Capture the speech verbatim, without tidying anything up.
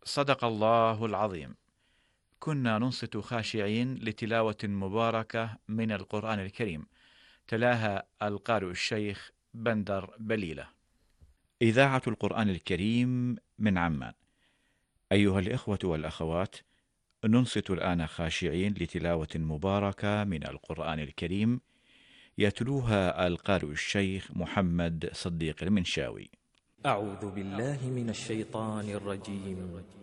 صدق الله العظيم. كنا ننصت خاشعين لتلاوة مباركة من القرآن الكريم، تلاها القارئ الشيخ بندر بليلة. إذاعة القرآن الكريم من عمان. أيها الإخوة والأخوات، ننصت الآن خاشعين لتلاوة مباركة من القرآن الكريم، يتلوها القارئ الشيخ محمد صديق المنشاوي. أعوذ بالله من الشيطان الرجيم.